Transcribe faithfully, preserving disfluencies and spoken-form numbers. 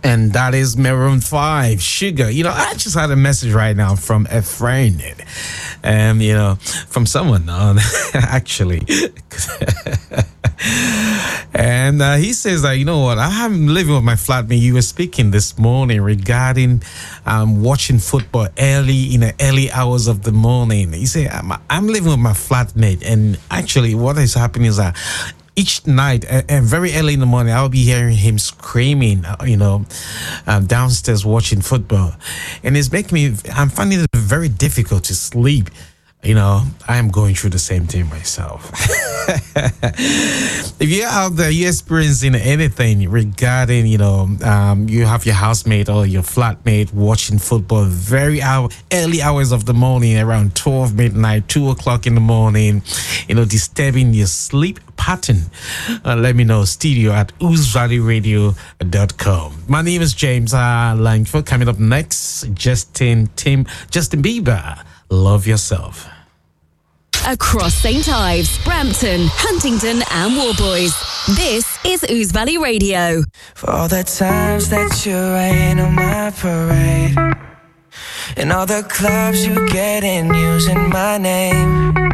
And that is Maroon five, Sugar. You know, I just had a message right now from a friend. Um, you know, from someone, uh, actually. And uh, he says that, you know what, I'm living with my flatmate. You were speaking this morning regarding um, watching football early, in the early hours of the morning. He said, I'm, I'm living with my flatmate. And actually, what is happening is that each night, and uh, uh, very early in the morning, I'll be hearing him screaming, uh, you know, um, downstairs watching football. And it's making me, I'm finding it very difficult to sleep. You know, I'm going through the same thing myself. If you're out there, you're experiencing anything regarding, you know, um, you have your housemate or your flatmate watching football very hour, early hours of the morning, around twelve midnight, two o'clock in the morning, you know, disturbing your sleep pattern, uh, let me know. Studio at ooze valley radio dot com. My name is James uh, Langford. Coming up next, Justin Tim Justin Bieber. Love yourself. Across Saint Ives, Brampton, Huntingdon and Warboys. This is Ooze Valley Radio. For all the times that you rain on my parade, and all the clubs you get in using my name,